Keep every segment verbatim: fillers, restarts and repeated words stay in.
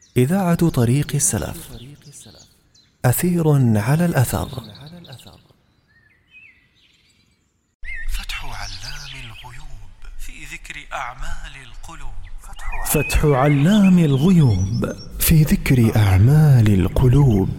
إذاعة طريق السلف، أثير على الأثر. فتح علام الغيوب في ذكر أعمال القلوب. فتح علام الغيوب في ذكر أعمال القلوب.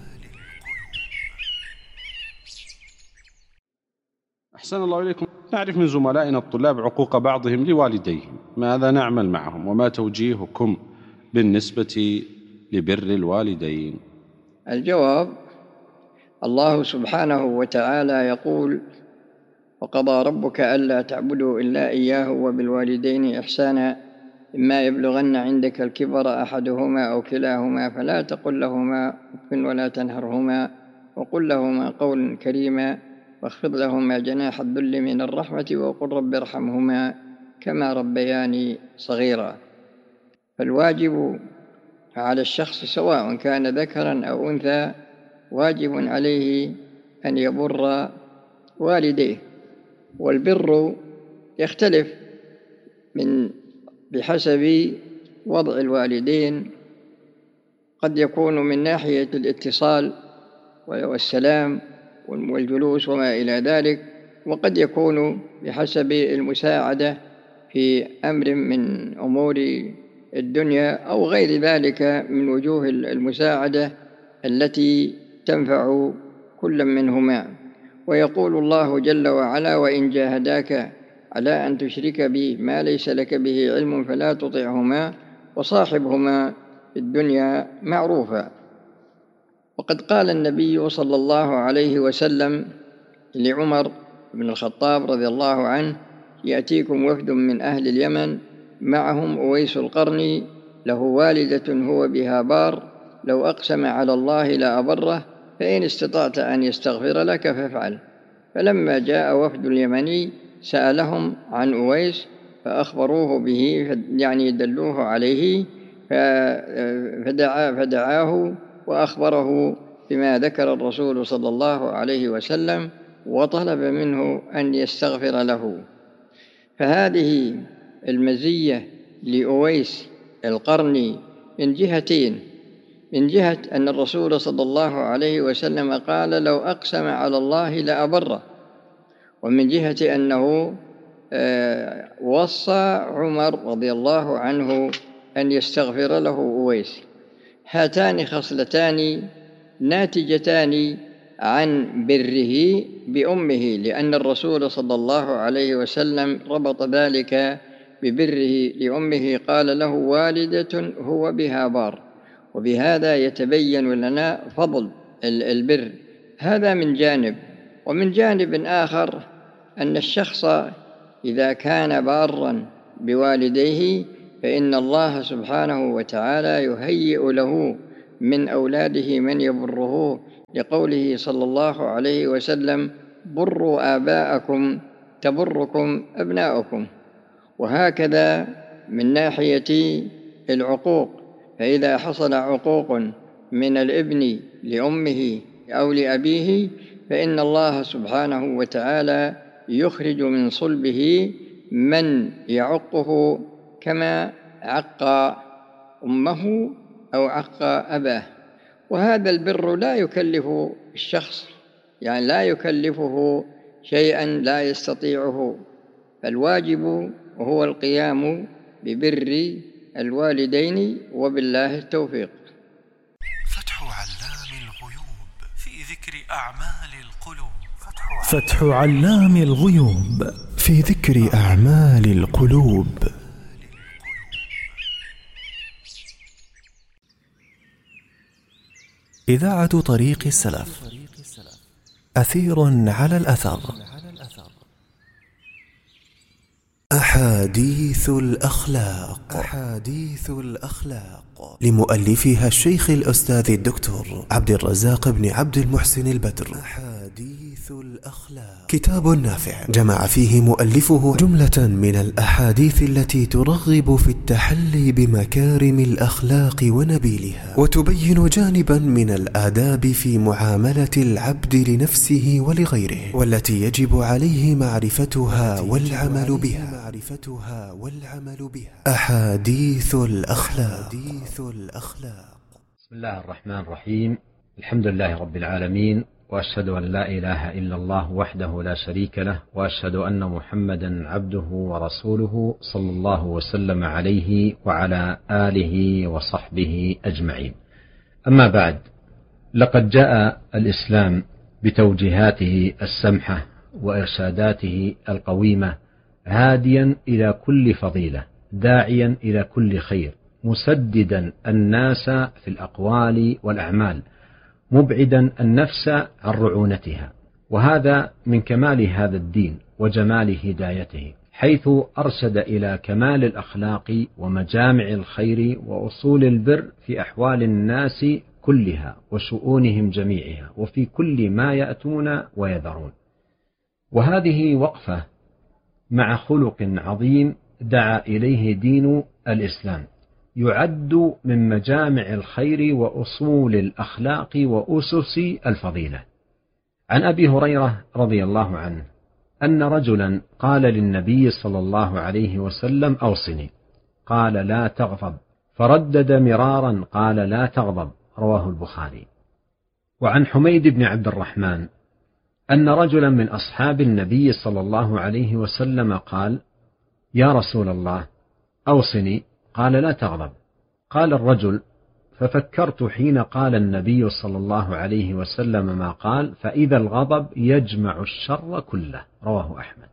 أحسن الله إليكم. نعرف من زملائنا الطلاب عقوق بعضهم لوالديهم، ماذا نعمل معهم وما توجيهكم بالنسبة لبر الوالدين؟ الجواب: الله سبحانه وتعالى يقول: وقضى ربك ألا تعبدوا إلا إياه وبالوالدين إحسانا إما يبلغن عندك الكبر أحدهما أو كلاهما فلا تقل لهما أف ولا تنهرهما وقل لهما قولا كريما واخفض لهما جناح الذل من الرحمة وقل رب ارحمهما كما ربياني صغيرا. فالواجب على الشخص سواء كان ذكرا أو أنثى واجب عليه أن يبر والديه، والبر يختلف من بحسب وضع الوالدين، قد يكون من ناحية الاتصال والسلام والجلوس وما إلى ذلك، وقد يكون بحسب المساعدة في أمر من أمور الدنيا أو غير ذلك من وجوه المساعدة التي تنفع كل منهما. ويقول الله جل وعلا: وإن جاهداك على أن تشرك بي ما ليس لك به علم فلا تطعهما وصاحبهما في الدنيا معروفا. وقد قال النبي صلى الله عليه وسلم لعمر بن الخطاب رضي الله عنه: يأتيكم وفد من أهل اليمن معهم أويس القرني له والدة هو بها بار، لو أقسم على الله لأبره فإن استطعت أن يستغفر لك فافعل. فلما جاء وفد اليمني سألهم عن أويس فأخبروه به، يعني دلوه عليه، فدعا فدعاه وأخبره بما ذكر الرسول صلى الله عليه وسلم وطلب منه أن يستغفر له. فهذه المزية لأويس القرني من جهتين: من جهة أن الرسول صلى الله عليه وسلم قال: لو أقسم على الله لأبره، ومن جهة أنه وصى عمر رضي الله عنه أن يستغفر له أويس. هاتان خصلتان ناتجتان عن بره بأمه، لأن الرسول صلى الله عليه وسلم ربط ذلك ببره لأمه، قال له: والدة هو بها بار. وبهذا يتبين لنا فضل البر. هذا من جانب. ومن جانب آخر أن الشخص إذا كان باراً بوالديه فإن الله سبحانه وتعالى يهيئ له من أولاده من يبره، لقوله صلى الله عليه وسلم: بروا آباءكم تبركم أبناؤكم. وهكذا من ناحية العقوق، فإذا حصل عقوق من الابن لأمه أو لأبيه فإن الله سبحانه وتعالى يخرج من صلبه من يعقه كما عق أمه أو عق أباه. وهذا البر لا يكلف الشخص، يعني لا يكلفه شيئا لا يستطيعه، فالواجب هو القيام ببر الوالدين، وبالله التوفيق. فتح علام الغيوب في ذكر أعمال القلوب. فتح علام الغيوب في ذكر أعمال القلوب. إذاعة طريق السلف، أثير على الأثر. أحاديث الأخلاق. أحاديث الأخلاق لمؤلفها الشيخ الأستاذ الدكتور عبد الرزاق بن عبد المحسن البدر. أحاديث أحاديث الأخلاق، كتاب نافع جمع فيه مؤلفه جملة من الأحاديث التي ترغب في التحلي بمكارم الأخلاق ونبيلها، وتبين جانبا من الآداب في معاملة العبد لنفسه ولغيره، والتي يجب عليه معرفتها والعمل بها. معرفتها والعمل بها. أحاديث الأخلاق. بسم الله الرحمن الرحيم. الحمد لله رب العالمين، وأشهد أن لا إله إلا الله وحده لا شريك له، وأشهد أن محمدا عبده ورسوله صلى الله وسلم عليه وعلى آله وصحبه أجمعين. أما بعد، لقد جاء الإسلام بتوجيهاته السمحة وإرشاداته القويمة هاديا إلى كل فضيلة، داعيا إلى كل خير، مسددا الناس في الأقوال والأعمال، مبعدا النفس عن رعونتها. وهذا من كمال هذا الدين وجمال هدايته، حيث أرشد إلى كمال الأخلاق ومجامع الخير وأصول البر في أحوال الناس كلها وشؤونهم جميعها، وفي كل ما يأتون ويذرون. وهذه وقفة مع خلق عظيم دعا إليه دين الإسلام، يعد من مجامع الخير وأصول الأخلاق وأسس الفضيلة. عن أبي هريرة رضي الله عنه أن رجلا قال للنبي صلى الله عليه وسلم: أوصني. قال: لا تغضب. فردد مرارا قال: لا تغضب. رواه البخاري. وعن حميد بن عبد الرحمن أن رجلا من أصحاب النبي صلى الله عليه وسلم قال: يا رسول الله أوصني. قال: لا تغضب. قال الرجل: ففكرت حين قال النبي صلى الله عليه وسلم ما قال: فإذا الغضب يجمع الشر كله. رواه أحمد.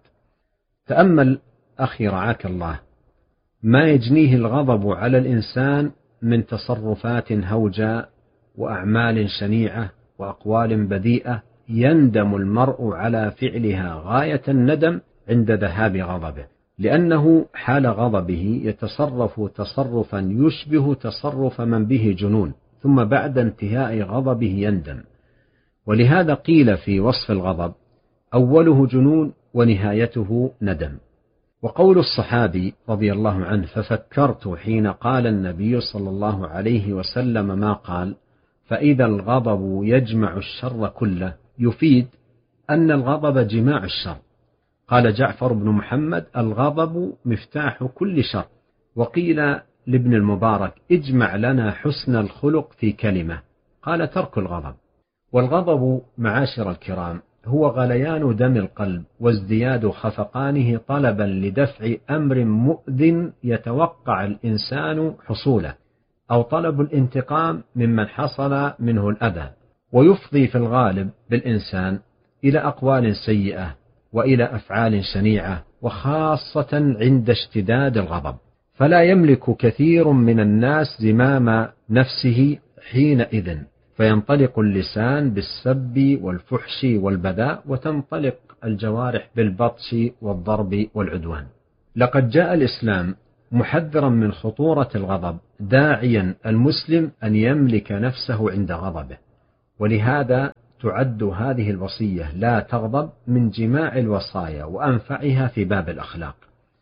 تأمل أخي رعاك الله ما يجنيه الغضب على الإنسان من تصرفات هوجاء وأعمال شنيعة وأقوال بذيئة يندم المرء على فعلها غاية الندم عند ذهاب غضبه، لأنه حال غضبه يتصرف تصرفا يشبه تصرف من به جنون، ثم بعد انتهاء غضبه يندم. ولهذا قيل في وصف الغضب: أوله جنون ونهايته ندم. وقول الصحابي رضي الله عنه: ففكرت حين قال النبي صلى الله عليه وسلم ما قال: فإذا الغضب يجمع الشر كله، يفيد أن الغضب جماع الشر. قال جعفر بن محمد: الغضب مفتاح كل شر. وقيل لابن المبارك: اجمع لنا حسن الخلق في كلمة. قال: ترك الغضب. والغضب معاشر الكرام هو غليان دم القلب وازدياد خفقانه طلبا لدفع أمر مؤذ يتوقع الإنسان حصوله، أو طلب الانتقام ممن حصل منه الأذى، ويفضي في الغالب بالإنسان إلى أقوال سيئة وإلى أفعال شنيعة، وخاصة عند اشتداد الغضب. فلا يملك كثير من الناس زمام نفسه حينئذ، فينطلق اللسان بالسب والفحش والبذاء، وتنطلق الجوارح بالبطش والضرب والعدوان. لقد جاء الإسلام محذرا من خطورة الغضب، داعيا المسلم أن يملك نفسه عند غضبه. ولهذا تعد هذه الوصية لا تغضب من جماع الوصايا وأنفعها في باب الأخلاق.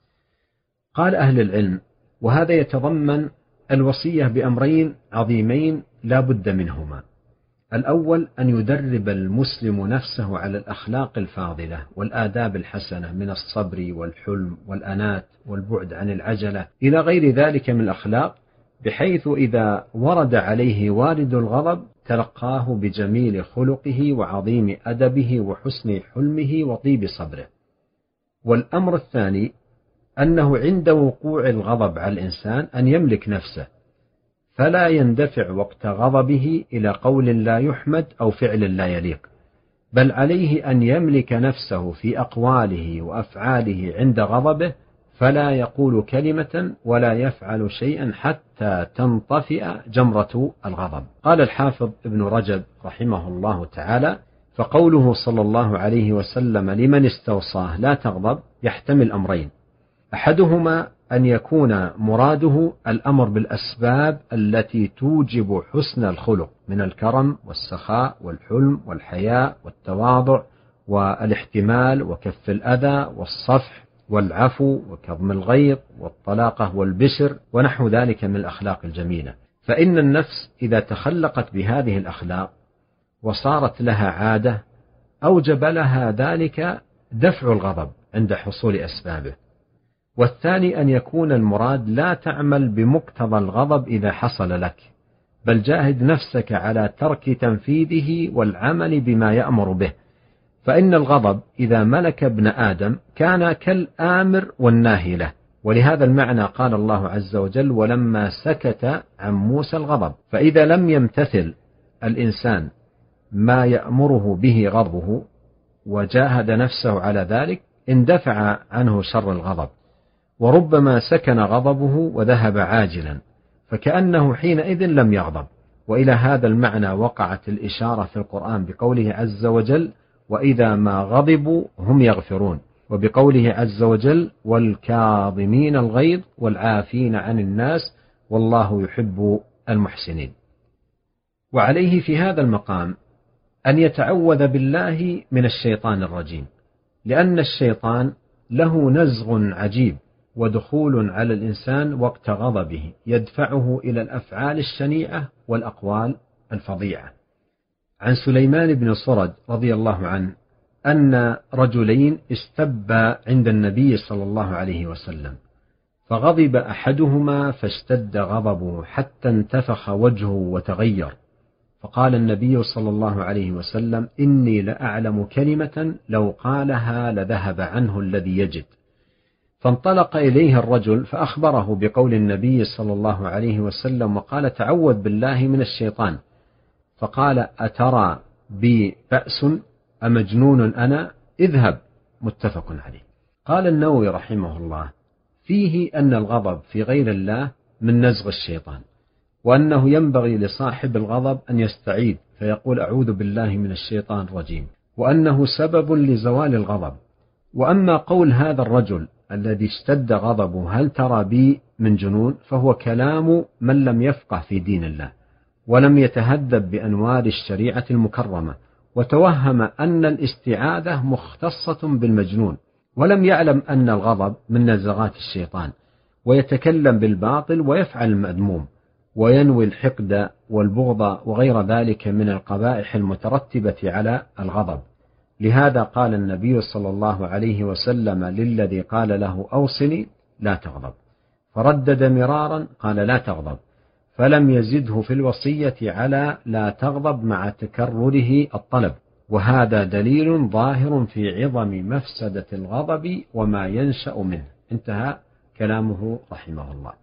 قال أهل العلم: وهذا يتضمن الوصية بأمرين عظيمين لا بد منهما. الأول أن يدرب المسلم نفسه على الأخلاق الفاضلة والآداب الحسنة من الصبر والحلم والأنات والبعد عن العجلة إلى غير ذلك من الأخلاق، بحيث إذا ورد عليه وارد الغضب تلقاه بجميل خلقه وعظيم أدبه وحسن حلمه وطيب صبره. والأمر الثاني أنه عند وقوع الغضب على الإنسان أن يملك نفسه، فلا يندفع وقت غضبه إلى قول لا يحمد أو فعل لا يليق، بل عليه أن يملك نفسه في أقواله وأفعاله عند غضبه، فلا يقول كلمة ولا يفعل شيئا حتى تنطفئ جمرة الغضب. قال الحافظ ابن رجب رحمه الله تعالى: فقوله صلى الله عليه وسلم لمن استوصاه لا تغضب يحتمل أمرين: أحدهما أن يكون مراده الأمر بالأسباب التي توجب حسن الخلق من الكرم والسخاء والحلم والحياء والتواضع والاحتمال وكف الأذى والصفح والعفو وكظم الغيظ والطلاقة والبشر ونحو ذلك من الأخلاق الجميلة. فإن النفس إذا تخلقت بهذه الأخلاق وصارت لها عادة أوجب لها ذلك دفع الغضب عند حصول أسبابه. والثاني أن يكون المراد لا تعمل بمقتضى الغضب إذا حصل لك، بل جاهد نفسك على ترك تنفيذه والعمل بما يأمر به. فإن الغضب إذا ملك ابن آدم كان كالآمر والناهي له، ولهذا المعنى قال الله عز وجل: ولما سكت عن موسى الغضب. فإذا لم يمتثل الإنسان ما يأمره به غضبه وجاهد نفسه على ذلك اندفع عنه شر الغضب، وربما سكن غضبه وذهب عاجلا، فكأنه حينئذ لم يغضب. وإلى هذا المعنى وقعت الإشارة في القرآن بقوله عز وجل: وإذا ما غضبوا هم يغفرون، وبقوله عز وجل: والكاظمين الغيظ والعافين عن الناس والله يحب المحسنين. وعليه في هذا المقام أن يتعوذ بالله من الشيطان الرجيم، لأن الشيطان له نزغ عجيب ودخول على الإنسان وقت غضبه يدفعه إلى الأفعال الشنيعة والأقوال الفظيعة. عن سليمان بن صرد رضي الله عنه أن رجلين استبا عند النبي صلى الله عليه وسلم، فغضب أحدهما فاشتد غضبه حتى انتفخ وجهه وتغير، فقال النبي صلى الله عليه وسلم: إني لأعلم كلمة لو قالها لذهب عنه الذي يجد. فانطلق إليه الرجل فأخبره بقول النبي صلى الله عليه وسلم وقال: تعوذ بالله من الشيطان. فقال: أترى بي بأس أمجنون أنا؟ اذهب. متفق عليه. قال النووي رحمه الله: فيه أن الغضب في غير الله من نزغ الشيطان، وأنه ينبغي لصاحب الغضب أن يستعيذ فيقول: أعوذ بالله من الشيطان الرجيم، وأنه سبب لزوال الغضب. وأما قول هذا الرجل الذي اشتد غضبه: هل ترى بي من جنون؟ فهو كلام من لم يفقه في دين الله ولم يتهذب بأنوار الشريعة المكرمة، وتوهم أن الاستعاذة مختصة بالمجنون، ولم يعلم أن الغضب من نزغات الشيطان، ويتكلم بالباطل ويفعل المذموم، وينوي الحقد والبغض وغير ذلك من القبائح المترتبة على الغضب. لهذا قال النبي صلى الله عليه وسلم للذي قال له: أوصني، لا تغضب. فردد مرارا قال: لا تغضب، فلم يزده في الوصية على لا تغضب مع تكرره الطلب. وهذا دليل ظاهر في عظم مفسدة الغضب وما ينشأ منه. انتهى كلامه رحمه الله.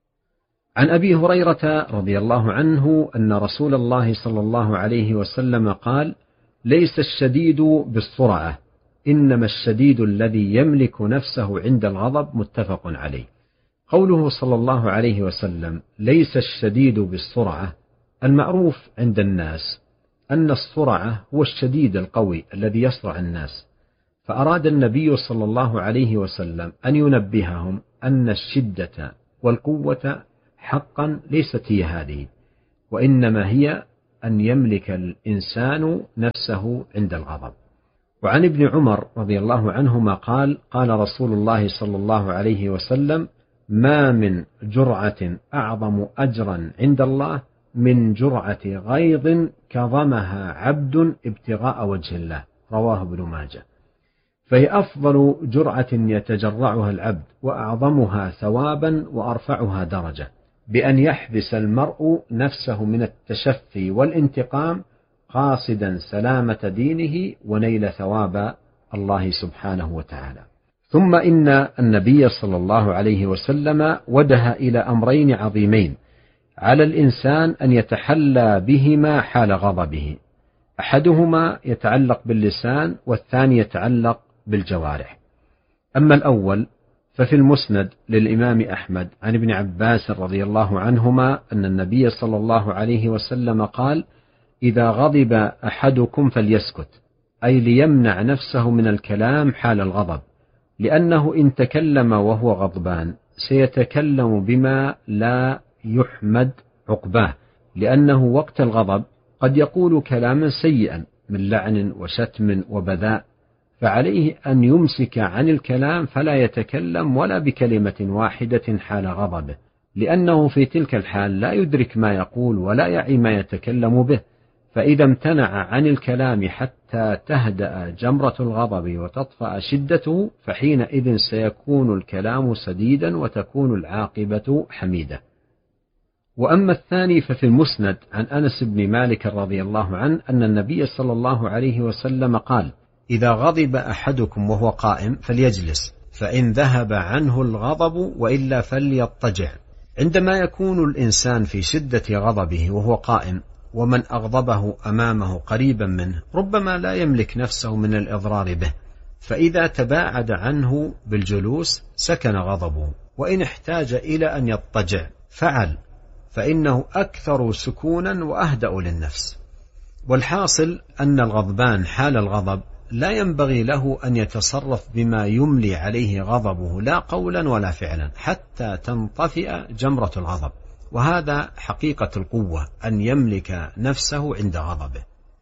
عن أبي هريرة رضي الله عنه أن رسول الله صلى الله عليه وسلم قال: ليس الشديد بالسرعة، إنما الشديد الذي يملك نفسه عند الغضب. متفق عليه. قوله صلى الله عليه وسلم ليس الشديد بالسرعة، المعروف عند الناس أن السرعة هو الشديد القوي الذي يصرع الناس، فأراد النبي صلى الله عليه وسلم أن ينبههم أن الشدة والقوة حقا ليست هي هذه، وإنما هي أن يملك الإنسان نفسه عند الغضب. وعن ابن عمر رضي الله عنهما قال: قال رسول الله صلى الله عليه وسلم: ما من جرعة أعظم أجرا عند الله من جرعة غيظ كظمها عبد ابتغاء وجه الله. رواه ابن ماجه. فهي أفضل جرعة يتجرعها العبد، وأعظمها ثوابا وأرفعها درجة، بأن يحبس المرء نفسه من التشفي والانتقام قاصدا سلامة دينه ونيل ثواب الله سبحانه وتعالى. ثم إن النبي صلى الله عليه وسلم وجه إلى أمرين عظيمين على الإنسان أن يتحلى بهما حال غضبه، أحدهما يتعلق باللسان والثاني يتعلق بالجوارح. أما الأول ففي المسند للإمام أحمد عن ابن عباس رضي الله عنهما أن النبي صلى الله عليه وسلم قال: إذا غضب أحدكم فليسكت، أي ليمنع نفسه من الكلام حال الغضب، لأنه إن تكلم وهو غضبان سيتكلم بما لا يحمد عقباه، لأنه وقت الغضب قد يقول كلاما سيئا من لعن وشتم وبذاء، فعليه أن يمسك عن الكلام فلا يتكلم ولا بكلمة واحدة حال غضبه، لأنه في تلك الحال لا يدرك ما يقول ولا يعي ما يتكلم به، فإذا امتنع عن الكلام حتى تهدأ جمرة الغضب وتطفأ شدته فحينئذ سيكون الكلام سديدا وتكون العاقبة حميدة. وأما الثاني ففي المسند عن أنس بن مالك رضي الله عنه أن النبي صلى الله عليه وسلم قال: إذا غضب أحدكم وهو قائم فليجلس، فإن ذهب عنه الغضب وإلا فليضطجع. عندما يكون الإنسان في شدة غضبه وهو قائم ومن أغضبه أمامه قريبا منه ربما لا يملك نفسه من الإضرار به، فإذا تباعد عنه بالجلوس سكن غضبه، وإن احتاج إلى أن يضطجع فعل، فإنه أكثر سكونا وأهدأ للنفس. والحاصل أن الغضبان حال الغضب لا ينبغي له أن يتصرف بما يملي عليه غضبه لا قولا ولا فعلا حتى تنطفئ جمرة الغضب، وهذا حقيقة القوة أن يملك نفسه عند غضبه.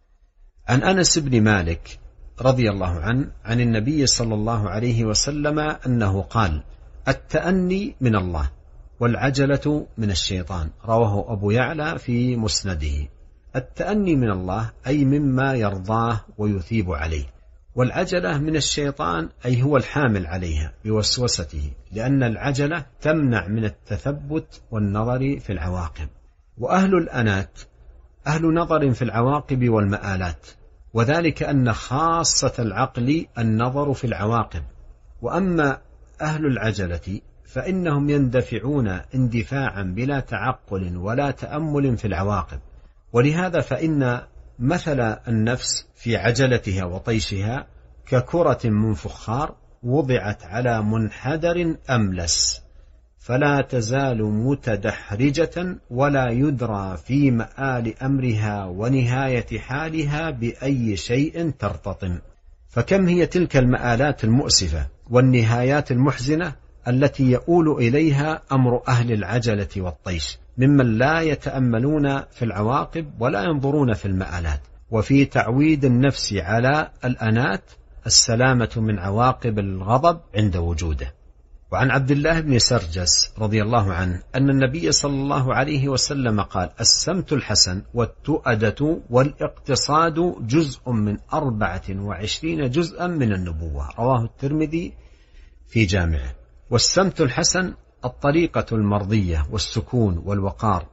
عن أنس بن مالك رضي الله عنه عن النبي صلى الله عليه وسلم أنه قال: التأني من الله والعجلة من الشيطان، رواه أبو يعلى في مسنده. التأني من الله أي مما يرضاه ويثيب عليه، والعجلة من الشيطان أي هو الحامل عليها بوسوسته، لأن العجلة تمنع من التثبت والنظر في العواقب. وأهل الأنات أهل نظر في العواقب والمآلات، وذلك أن خاصة العقل النظر في العواقب. وأما أهل العجلة فإنهم يندفعون اندفاعا بلا تعقل ولا تأمل في العواقب. ولهذا فإن مثل النفس في عجلتها وطيشها ككرة من فخار وضعت على منحدر أملس، فلا تزال متدحرجة ولا يدرى في مآل أمرها ونهاية حالها بأي شيء ترتطم. فكم هي تلك المآلات المؤسفة والنهايات المحزنة التي يؤول إليها أمر أهل العجلة والطيش، ممن لا يتأملون في العواقب ولا ينظرون في المآلات. وفي تعويد النفس على الأنات السلامة من عواقب الغضب عند وجوده. وعن عبد الله بن سرجس رضي الله عنه أن النبي صلى الله عليه وسلم قال: السمت الحسن والتؤدة والاقتصاد جزء من أربعة وعشرين جزءا من النبوة، رواه الترمذي في جامعه. والسمت الحسن الطريقة المرضية والسكون والوقار،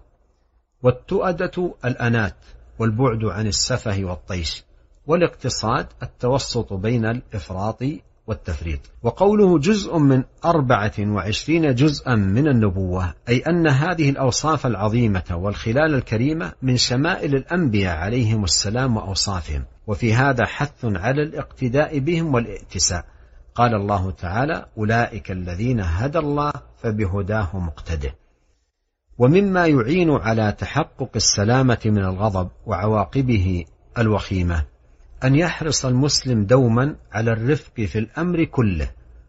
والتؤدة الأنات والبعد عن السفه والطيش، والاقتصاد التوسط بين الإفراط والتفريط. وقوله جزء من أربعة وعشرين جزءا من النبوة أي أن هذه الأوصاف العظيمة والخلال الكريمة من شمائل الأنبياء عليهم السلام وأوصافهم، وفي هذا حث على الاقتداء بهم والائتساء. قال الله تعالى: أولئك الذين هدى الله فبهداه مقتده. ومما يعين على تحقق السلامة من الغضب وعواقبه الوخيمة أن يحرص المسلم دوما على الرفق في الأمر كله،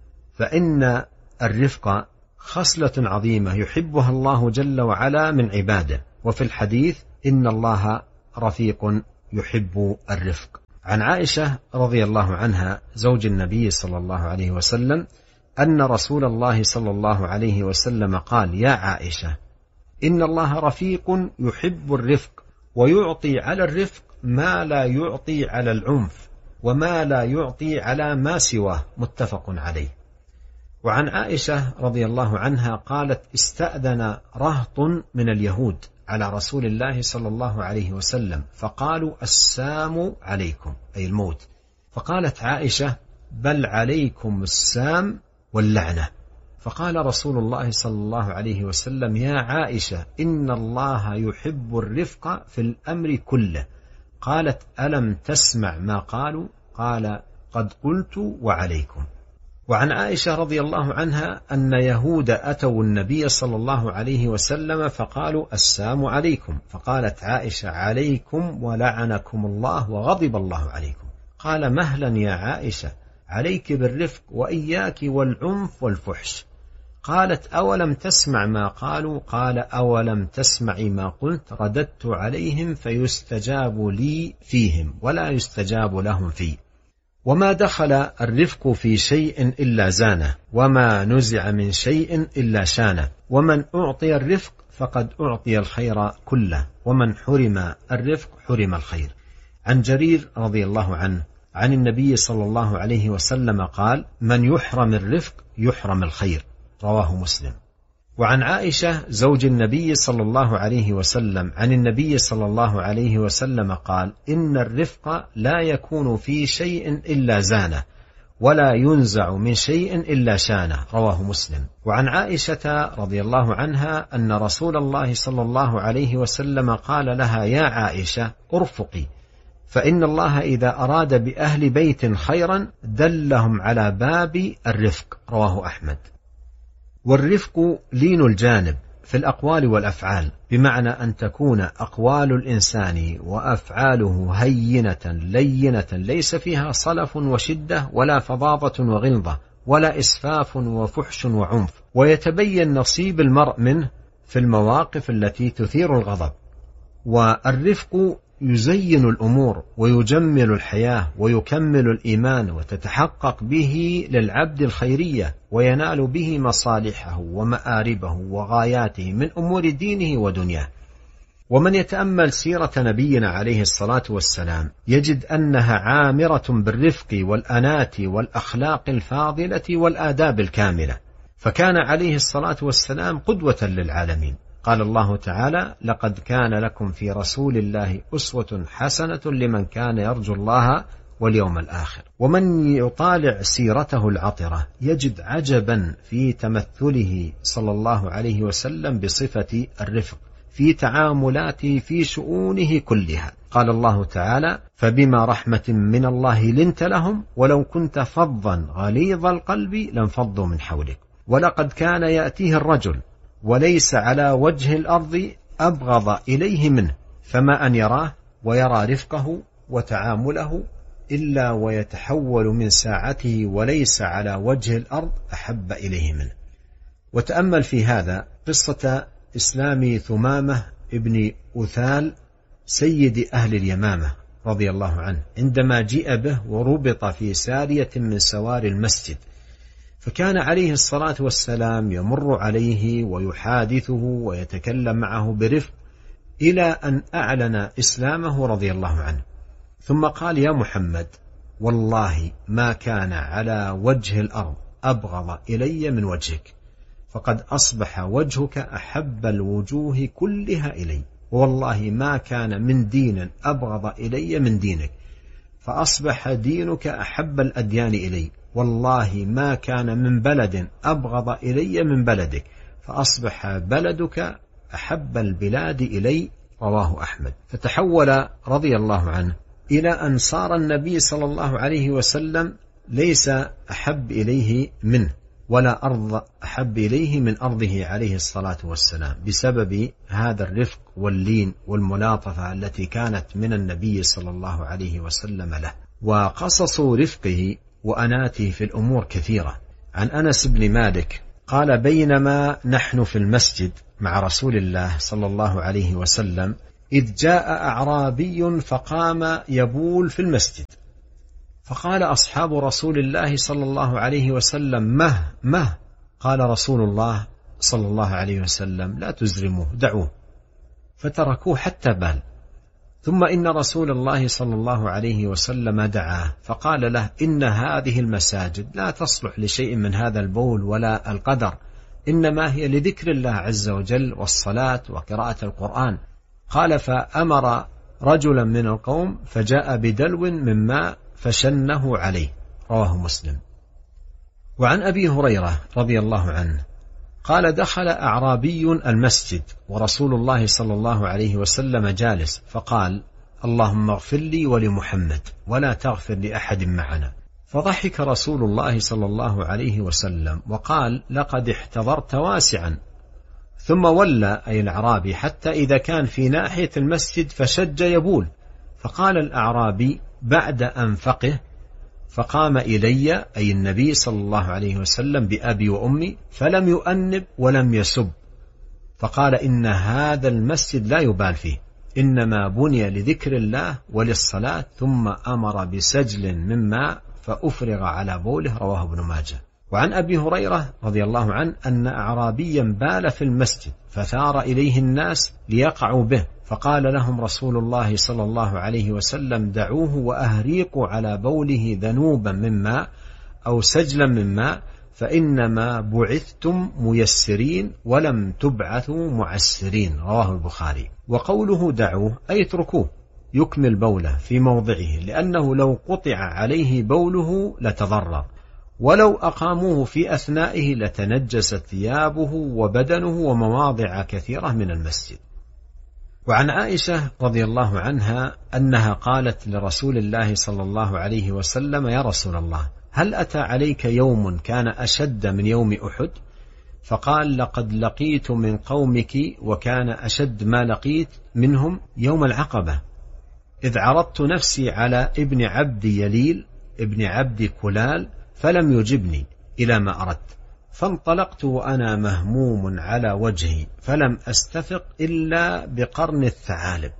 فإن الرفق خصلة عظيمة يحبها الله جل وعلا من عباده. وفي الحديث: إن الله رفيق يحب الرفق. عن عائشة رضي الله عنها زوج النبي صلى الله عليه وسلم أن رسول الله صلى الله عليه وسلم قال: يا عائشة، إن الله رفيق يحب الرفق، ويعطي على الرفق ما لا يعطي على العنف، وما لا يعطي على ما سواه، متفق عليه. وعن عائشة رضي الله عنها قالت: استأذن رهط من اليهود على رسول الله صلى الله عليه وسلم فقالوا: السام عليكم، أي الموت. فقالت عائشة: بل عليكم السام واللعنة. فقال رسول الله صلى الله عليه وسلم: يا عائشة، إن الله يحب الرفق في الأمر كله. قالت: ألم تسمع ما قالوا؟ قال: قد قلت وعليكم. وعن عائشة رضي الله عنها أن يهود أتوا النبي صلى الله عليه وسلم فقالوا: السام عليكم. فقالت عائشة: عليكم ولعنكم الله وغضب الله عليكم. قال: مهلا يا عائشة، عليك بالرفق وإياك والعنف والفحش. قالت: أولم تسمع ما قالوا؟ قال: أولم تسمع ما قلت؟ رددت عليهم فيستجاب لي فيهم ولا يستجاب لهم في. وما دخل الرفق في شيء إلا زانه، وما نزع من شيء إلا شانه، ومن أعطي الرفق فقد أعطي الخير كله، ومن حرم الرفق حرم الخير. عن جرير رضي الله عنه عن النبي صلى الله عليه وسلم قال: من يحرم الرفق يحرم الخير، رواه مسلم. وعن عائشة زوج النبي صلى الله عليه وسلم عن النبي صلى الله عليه وسلم قال: إن الرفق لا يكون في شيء إلا زانه، ولا ينزع من شيء إلا شانه، رواه مسلم. وعن عائشة رضي الله عنها أن رسول الله صلى الله عليه وسلم قال لها: يا عائشة ارفقي، فإن الله إذا أراد بأهل بيت خيرا دلهم على باب الرفق، رواه أحمد. والرفق لين الجانب في الأقوال والأفعال، بمعنى أن تكون أقوال الإنسان وأفعاله هينة لينة، ليس فيها صلف وشدة، ولا فظاظة وغلظة، ولا إسفاف وفحش وعنف، ويتبين نصيب المرء منه في المواقف التي تثير الغضب. والرفق يزين الأمور ويجمل الحياة ويكمل الإيمان، وتتحقق به للعبد الخيرية، وينال به مصالحه ومآربه وغاياته من أمور دينه ودنياه. ومن يتأمل سيرة نبينا عليه الصلاة والسلام يجد أنها عامرة بالرفق والأنات والأخلاق الفاضلة والآداب الكاملة، فكان عليه الصلاة والسلام قدوة للعالمين. قال الله تعالى: لقد كان لكم في رسول الله أسوة حسنة لمن كان يرجو الله واليوم الآخر. ومن يطالع سيرته العطرة يجد عجبا في تمثله صلى الله عليه وسلم بصفة الرفق في تعاملاته في شؤونه كلها. قال الله تعالى: فبما رحمة من الله لنت لهم ولو كنت فظا غليظ القلب لانفضوا من حولك. ولقد كان يأتيه الرجل وليس على وجه الأرض أبغض إليه منه، فما أن يراه ويرى رفقه وتعامله إلا ويتحول من ساعته وليس على وجه الأرض أحب إليه منه. وتأمل في هذا قصة إسلام ثمامة ابن أثال سيد أهل اليمامة رضي الله عنه، عندما جيء به وربط في سارية من سوار المسجد، فكان عليه الصلاة والسلام يمر عليه ويحادثه ويتكلم معه برفق إلى أن أعلن إسلامه رضي الله عنه. ثم قال: يا محمد، والله ما كان على وجه الأرض أبغض إلي من وجهك، فقد أصبح وجهك أحب الوجوه كلها إلي، والله ما كان من دين أبغض إلي من دينك، فأصبح دينك أحب الأديان إلي، والله ما كان من بلد أبغض إلي من بلدك، فأصبح بلدك أحب البلاد إلي، رواه أحمد. فتحول رضي الله عنه إلى أن صار النبي صلى الله عليه وسلم ليس أحب إليه منه، ولا أرض أحب إليه من أرضه عليه الصلاة والسلام، بسبب هذا الرفق واللين والملاطفة التي كانت من النبي صلى الله عليه وسلم له. وقصص رفقه وأناته في الأمور كثيرة. عن أنس بن مالك قال: بينما نحن في المسجد مع رسول الله صلى الله عليه وسلم إذ جاء أعرابي فقام يبول في المسجد، فقال أصحاب رسول الله صلى الله عليه وسلم: مه مه. قال رسول الله صلى الله عليه وسلم: لا تزرموه، دعوه. فتركوه حتى بال. ثم إن رسول الله صلى الله عليه وسلم دعاه فقال له: إن هذه المساجد لا تصلح لشيء من هذا البول ولا القدر، إنما هي لذكر الله عز وجل والصلاة وقراءة القرآن. قال: فأمر رجلا من القوم فجاء بدلو من ماء فشنه عليه، رواه مسلم. وعن أبي هريرة رضي الله عنه قال: دخل أعرابي المسجد ورسول الله صلى الله عليه وسلم جالس، فقال: اللهم اغفر لي ولمحمد ولا تغفر لأحد معنا. فضحك رسول الله صلى الله عليه وسلم وقال: لقد احتضرت واسعا. ثم ولى أي الأعرابي حتى إذا كان في ناحية المسجد فشج يبول، فقال الأعرابي بعد أن فقه: فقام إلي أي النبي صلى الله عليه وسلم بأبي وأمي، فلم يؤنب ولم يسب، فقال: إن هذا المسجد لا يبال فيه، إنما بني لذكر الله وللصلاة. ثم أمر بسجل من ماء فأفرغ على بوله، رواه ابن ماجه. وعن أبي هريرة رضي الله عنه أن أعرابيا بال في المسجد فثار إليه الناس ليقعوا به، فقال لهم رسول الله صلى الله عليه وسلم: دعوه وأهريقوا على بوله ذنوبا من ماء أو سجلا من ماء، فإنما بعثتم ميسرين ولم تبعثوا معسرين، رواه البخاري. وقوله دعوه أي اتركوه يكمل بوله في موضعه، لأنه لو قطع عليه بوله لتضرر، ولو أقاموه في أثنائه لتنجست ثيابه وبدنه ومواضع كثيرة من المسجد. وعن عائشة رضي الله عنها أنها قالت لرسول الله صلى الله عليه وسلم: يا رسول الله، هل أتى عليك يوم كان أشد من يوم أحد؟ فقال: لقد لقيت من قومك وكان أشد ما لقيت منهم يوم العقبة، إذ عرضت نفسي على ابن عبد يليل ابن عبد كلال فلم يجبني إلى ما أردت، فانطلقت وأنا مهموم على وجهي، فلم أستفق إلا بقرن الثعالب،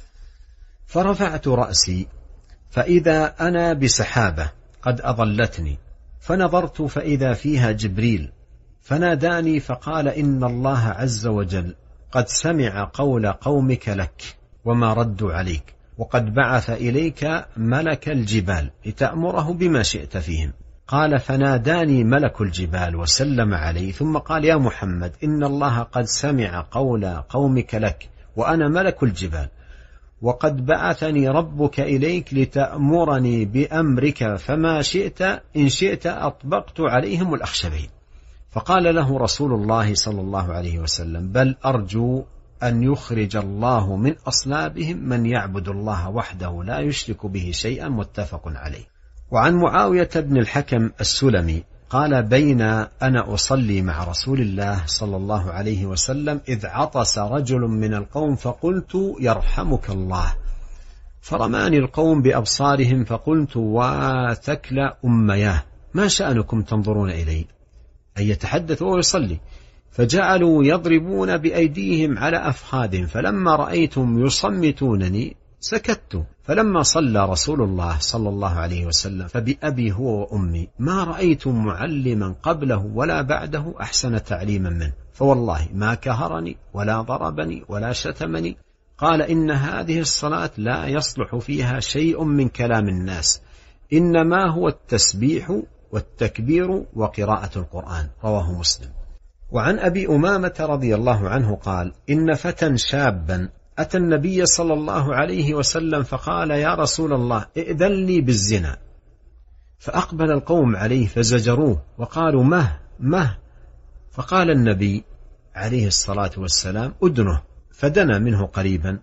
فرفعت رأسي فإذا أنا بسحابة قد أضلتني، فنظرت فإذا فيها جبريل، فناداني فقال: إن الله عز وجل قد سمع قول قومك لك وما ردوا عليك، وقد بعث إليك ملك الجبال لتأمره بما شئت فيهم. قال: فناداني ملك الجبال وسلم علي، ثم قال: يا محمد، إن الله قد سمع قول قومك لك وأنا ملك الجبال، وقد بعثني ربك إليك لتأمرني بأمرك، فما شئت إن شئت أطبقت عليهم الأخشبين. فقال له رسول الله صلى الله عليه وسلم: بل أرجو أن يخرج الله من أصلابهم من يعبد الله وحده لا يشرك به شيئا، متفق عليه. وعن معاوية بن الحكم السلمي قال: بين أنا أصلي مع رسول الله صلى الله عليه وسلم إذ عطس رجل من القوم، فقلت: يرحمك الله، فرماني القوم بأبصارهم، فقلت: وثكل أمياه، ما شأنكم تنظرون إلي؟ أي يتحدث وهو يصلي. فجعلوا يضربون بأيديهم على أفخاذهم، فلما رأيتهم يصمتونني سكت. فلما صلى رسول الله صلى الله عليه وسلم فبأبي هو وأمي ما رأيت معلما قبله ولا بعده أحسن تعليما منه، فوالله ما كهرني ولا ضربني ولا شتمني. قال: إن هذه الصلاة لا يصلح فيها شيء من كلام الناس، إنما هو التسبيح والتكبير وقراءة القرآن، رواه مسلم. وعن أبي أمامة رضي الله عنه قال: إن فتى شابا أتى النبي صلى الله عليه وسلم فقال: يا رسول الله، ائذن لي بالزنا. فأقبل القوم عليه فزجروه وقالوا: مه مه. فقال النبي عليه الصلاة والسلام: أدنه. فدنا منه قريبا،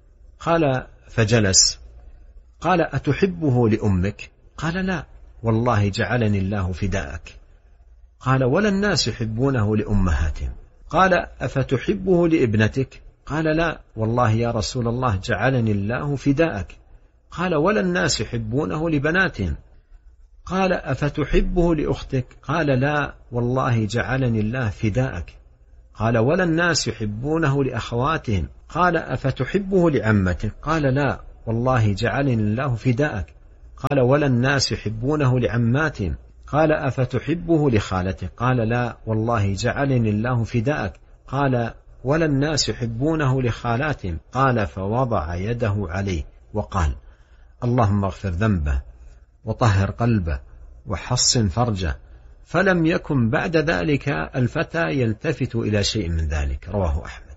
قال فجلس. قال: أتحبه لأمك؟ قال: لا، والله جعلني الله فداءك. قال: ولا الناس يحبونه لأمهاتهم. قال: أفتحبه لابنتك؟ قال: لا، والله يا رسول الله جعلني الله فداءك. قال: ولا الناس يحبونه لبناتهم. قال: أفتحبه لأختك؟ قال: لا، والله جعلني الله فداءك. قال: ولا الناس يحبونه لأخواتهم. قال: أفتحبه لعمتك؟ قال: لا، والله جعلني الله فداءك. قال: ولا الناس يحبونه لعماتهم. قال: أفتحبه لخالتك؟ قال: لا، والله جعلني الله فداءك. قال: ولا الناس يحبونه لخالاتهم. قال: فوضع يده عليه وقال: اللهم اغفر ذنبه وطهر قلبه وحصن فرجه. فلم يكن بعد ذلك الفتى يلتفت إلى شيء من ذلك، رواه أحمد.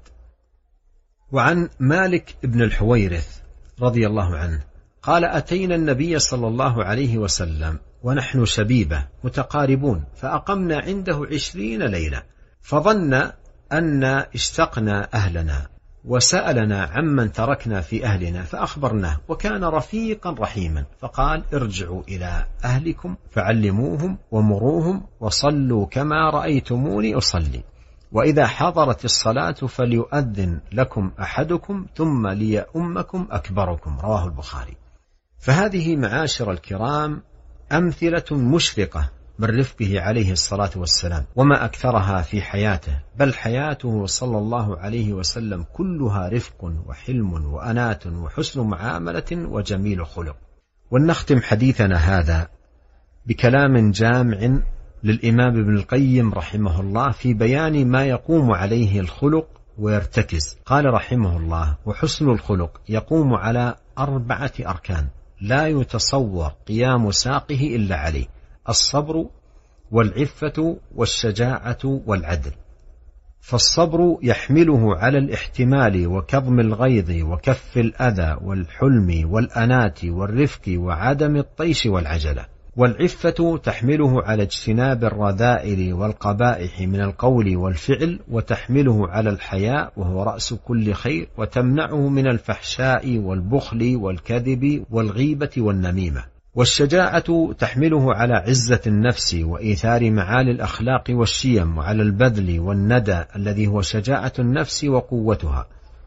وعن مالك بن الحويرث رضي الله عنه قال: أتينا النبي صلى الله عليه وسلم ونحن شبيبة متقاربون، فأقمنا عنده عشرين ليلة، فظن أن اشتقنا أهلنا، وسألنا عمن تركنا في أهلنا فأخبرناه، وكان رفيقا رحيما، فقال: ارجعوا إلى أهلكم فعلموهم ومروهم وصلوا كما رأيتموني أصلي، وإذا حضرت الصلاة فليؤذن لكم أحدكم ثم ليؤمكم أكبركم، رواه البخاري. فهذه معاشر الكرام أمثلة مشرقة من رفقه عليه الصلاة والسلام، وما أكثرها في حياته، بل حياته صلى الله عليه وسلم كلها رفق وحلم وأنات وحسن معاملة وجميل خلق. ولنختم حديثنا هذا بكلام جامع للإمام ابن القيم رحمه الله في بيان ما يقوم عليه الخلق ويرتكز. قال رحمه الله: وحسن الخلق يقوم على أربعة أركان لا يتصور قيام ساقه إلا عليه: الصبر والعفة والشجاعة والعدل. فالصبر يحمله على الاحتمال وكظم الغيظ وكف الأذى والحلم والأنات والرفق وعدم الطيش والعجلة. والعفة تحمله على اجتناب الرذائل والقبائح من القول والفعل، وتحمله على الحياء وهو رأس كل خير، وتمنعه من الفحشاء والبخل والكذب والغيبة والنميمة. والشجاعة تحمله على عزة النفس وإيثار معالي الأخلاق والشيم، وعلى البذل والندى الذي هو شجاعة النفس وقوتها.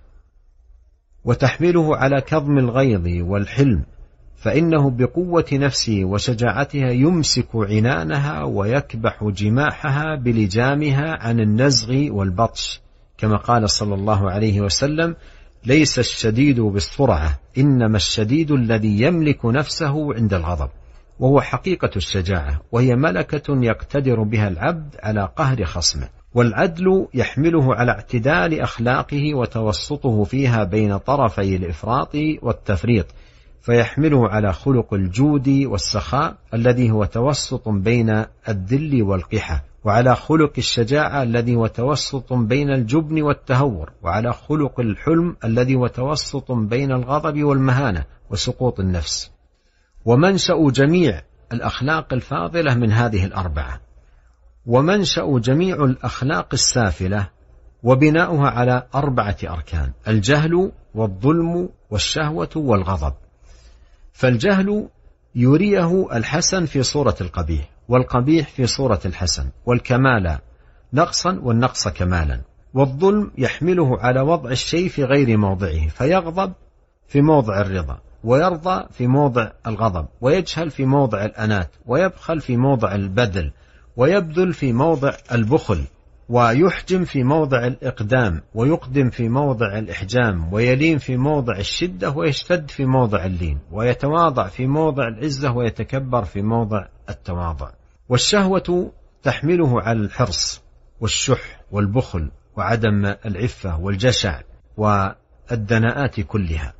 وتحمله على كظم الغيظ والحلم، فإنه بقوة نفسه وشجاعتها يمسك عنانها ويكبح جماحها بلجامها عن النزغ والبطش، كما قال صلى الله عليه وسلم: ليس الشديد بالسرعة، إنما الشديد الذي يملك نفسه عند الغضب. وهو حقيقة الشجاعة، وهي ملكة يقتدر بها العبد على قهر خصمه. والعدل يحمله على اعتدال أخلاقه وتوسطه فيها بين طرفي الإفراط والتفريط، فيحمله على خلق الجود والسخاء الذي هو توسط بين الذل والقحة، وعلى خلق الشجاعة الذي هو توسط بين الجبن والتهور، وعلى خلق الحلم الذي هو توسط بين الغضب والمهانة وسقوط النفس. ومنشأ جميع الأخلاق الفاضلة من هذه الأربعة، ومنشأ جميع الأخلاق السافلة وبناؤها على أربعة أركان: الجهل والظلم والشهوة والغضب. فالجهل يريه الحسن في صورة القبيح، والقبيح في صورة الحسن، والكمال نقصا والنقص كمالا. والظلم يحمله على وضع الشيء في غير موضعه، فيغضب في موضع الرضا، ويرضى في موضع الغضب، ويجهل في موضع الأنات، ويبخل في موضع البذل، ويبذل في موضع البخل، ويحجم في موضع الإقدام، ويقدم في موضع الإحجام، ويلين في موضع الشدة، ويشتد في موضع اللين، ويتواضع في موضع العزة، ويتكبر في موضع التواضع. والشهوة تحمله على الحرص والشح والبخل وعدم العفة والجشع والدناءات كلها.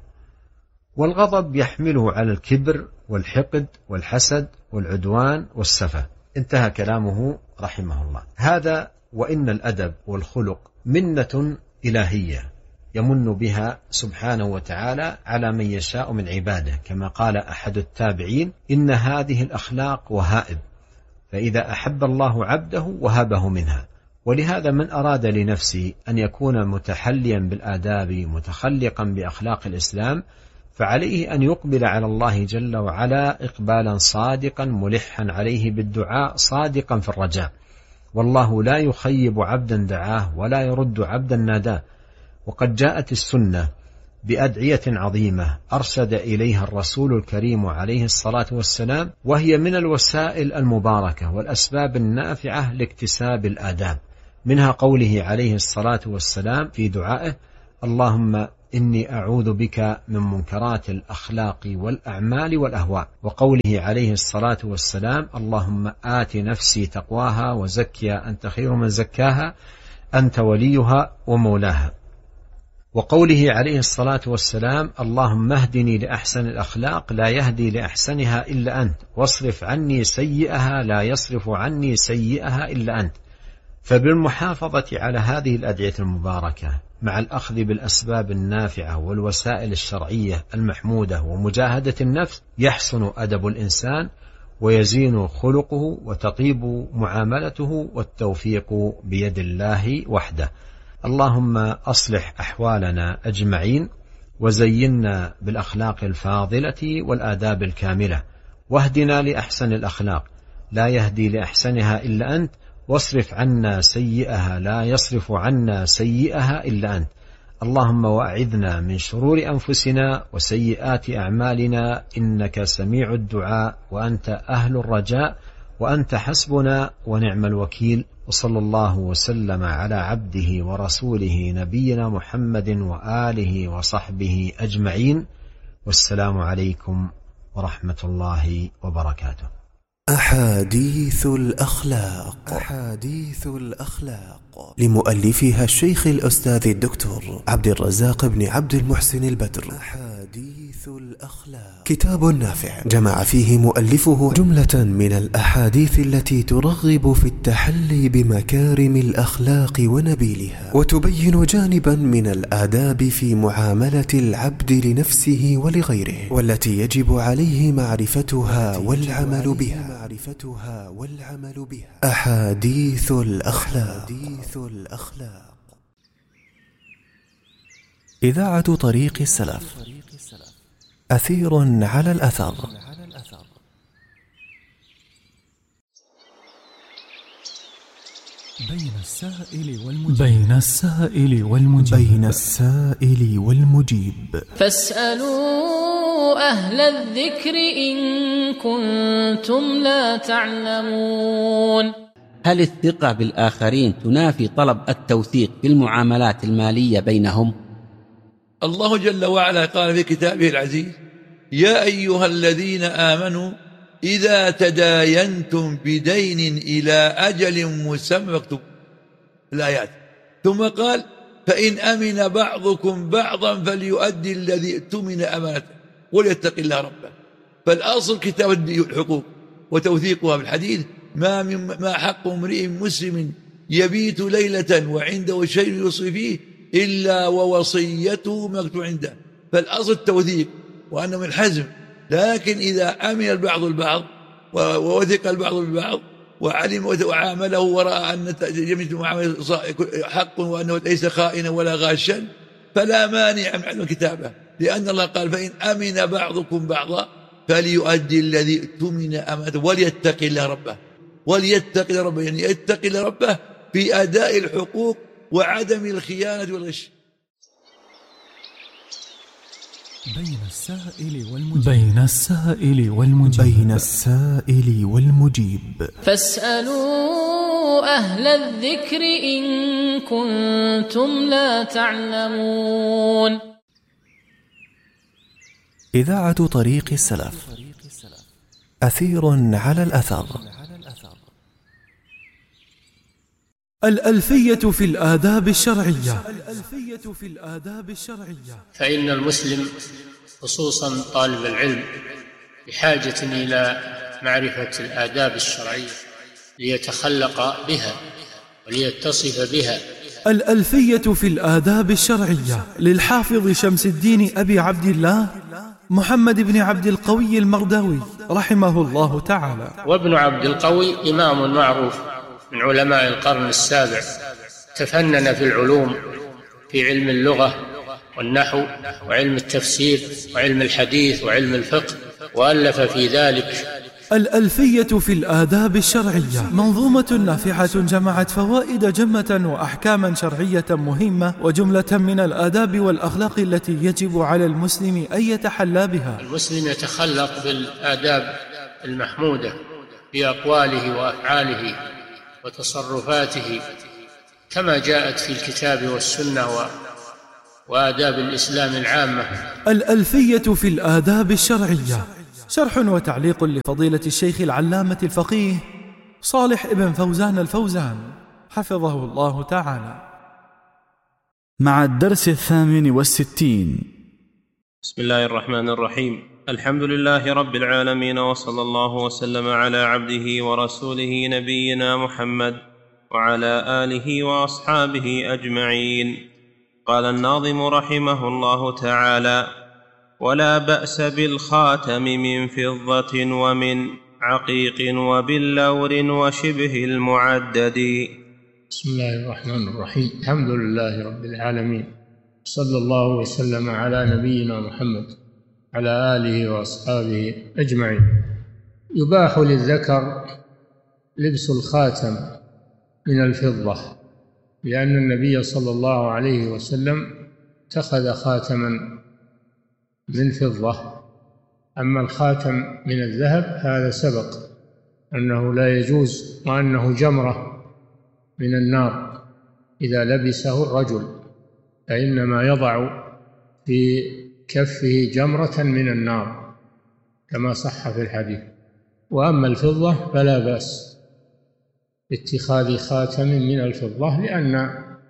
والغضب يحمله على الكبر والحقد والحسد والعدوان والسفة. انتهى كلامه رحمه الله. هذا وإن الأدب والخلق منة إلهية يمن بها سبحانه وتعالى على من يشاء من عباده، كما قال أحد التابعين: إن هذه الأخلاق وهائب، فإذا أحب الله عبده وهبه منها. ولهذا من أراد لنفسه أن يكون متحليا بالآداب متخلقا بأخلاق الإسلام، فعليه أن يقبل على الله جل وعلا إقبالا صادقا ملحا عليه بالدعاء صادقا في الرجاء. والله لا يخيب عبدا دعاه ولا يرد عبدا ناداه. وقد جاءت السنة بأدعية عظيمة أرشد إليها الرسول الكريم عليه الصلاة والسلام، وهي من الوسائل المباركة والأسباب النافعة لاكتساب الآداب. منها قوله عليه الصلاة والسلام في دعائه: اللهم إني أعوذ بك من منكرات الأخلاق والأعمال والأهواء. وقوله عليه الصلاة والسلام: اللهم آت نفسي تقواها وزكيها أنت خير من زكاها أنت وليها ومولاها. وقوله عليه الصلاة والسلام: اللهم اهدني لأحسن الأخلاق لا يهدي لأحسنها إلا أنت، واصرف عني سيئها لا يصرف عني سيئها إلا أنت. فبالمحافظة على هذه الأدعية المباركة مع الأخذ بالأسباب النافعة والوسائل الشرعية المحمودة ومجاهدة النفس يحسن أدب الإنسان ويزين خلقه وتطيب معاملته، والتوفيق بيد الله وحده. اللهم أصلح أحوالنا أجمعين، وزينا بالأخلاق الفاضلة والآداب الكاملة، واهدنا لأحسن الأخلاق لا يهدي لأحسنها إلا أنت، واصرف عنا سيئها لا يصرف عنا سيئها إلا أنت. اللهم وأعذنا من شرور أنفسنا وسيئات أعمالنا، إنك سميع الدعاء وأنت أهل الرجاء، وأنت حسبنا ونعم الوكيل. وصلى الله وسلم على عبده ورسوله نبينا محمد وآله وصحبه أجمعين، والسلام عليكم ورحمة الله وبركاته. أحاديث الأخلاق. أحاديث الأخلاق لمؤلفها الشيخ الأستاذ الدكتور عبد الرزاق بن عبد المحسن البدر. أحاديث الأخلاق كتاب نافع جمع فيه مؤلفه جملة من الأحاديث التي ترغب في التحلي بمكارم الأخلاق ونبيلها، وتبين جانبا من الآداب في معاملة العبد لنفسه ولغيره، والتي يجب عليه معرفتها والعمل بها. معرفتها والعمل بها. أحاديث الأخلاق. أحاديث الأخلاق. إذاعة طريق السلف، أثير على الأثر. بين السائل والمجيب. بين السائل والمجيب. بين السائل والمجيب. فاسألوا أهل الذكر إن كنتم لا تعلمون. هل الثقة بالآخرين تنافي طلب التوثيق في المعاملات المالية بينهم؟ الله جل وعلا قال في كتابه العزيز: يا أيها الذين آمنوا إذا تداينتم بدين إلى أجل مسمى فاكتبوه. الآيات. ثم قال: فإن أمن بعضكم بعضا فليؤدي الذي اؤتمن أمانته وليتق الله ربه. فالأصل كتابة الحقوق وتوثيقها بالحديث: ما من ما حق امرئ مسلم يبيت ليلة وعنده شيء يوصي فيه إلا ووصيته مكتوب عنده. فالأصل التوثيق وأنه من حزم. لكن إذا أمن البعض البعض ووثق البعض البعض وعلم وعامله ورأى أن جميع المعاملة حق وأنه ليس خائنا ولا غاشا فلا مانع من عدم الكتابة، لأن الله قال: فإن أمن بعضكم بعضا فليؤدي الذي اؤتمن أمانته وليتق الله ربه. وليتق الله ربه يعني يتق الله ربه في أداء الحقوق وعدم الخيانة والغش. بين السائل والمجيب. بين السائل والمجيب. بين السائل والمجيب. فاسألوا أهل الذكر إن كنتم لا تعلمون. إذاعة طريق السلف، أثير على الأثر. الألفية في الآداب الشرعية. الألفية في الآداب الشرعية. فإن المسلم خصوصا طالب العلم بحاجة إلى معرفة الآداب الشرعية ليتخلق بها وليتصف بها. الألفية في الآداب الشرعية للحافظ شمس الدين أبي عبد الله محمد بن عبد القوي المرداوي رحمه الله تعالى. وابن عبد القوي إمام معروف من علماء القرن السابع، تفنن في العلوم، في علم اللغة والنحو وعلم التفسير وعلم الحديث وعلم الفقه، وألف في ذلك الألفية في الآداب الشرعية، منظومة نافعة جمعت فوائد جمة وأحكاما شرعية مهمة وجملة من الآداب والأخلاق التي يجب على المسلم أن يتحلى بها. المسلم يتخلق بالآداب المحمودة في أقواله وأفعاله وتصرفاته كما جاءت في الكتاب والسنة وآداب الإسلام العامة. الألفية في الآداب الشرعية، شرح وتعليق لفضيلة الشيخ العلامة الفقيه صالح ابن فوزان الفوزان حفظه الله تعالى. مع الدرس الثامن والستين. بسم الله الرحمن الرحيم. الحمد لله رب العالمين، وصلى الله وسلم على عبده ورسوله نبينا محمد وعلى آله وأصحابه أجمعين. قال الناظم رحمه الله تعالى: ولا بأس بالخاتم من فضة ومن عقيق وباللور وشبه المعدد. بسم الله الرحمن الرحيم. الحمد لله رب العالمين، صلى الله وسلم على نبينا محمد على آله وأصحابه أجمعين. يباح للذكر لبس الخاتم من الفضة، لأن النبي صلى الله عليه وسلم اتخذ خاتما من فضة. أما الخاتم من الذهب هذا سبق أنه لا يجوز، وأنه جمرة من النار إذا لبسه الرجل، فإنما يضع في كفه جمرة من النار كما صح في الحديث. وأما الفضة فلا بأس باتخاذ خاتم من الفضة، لأن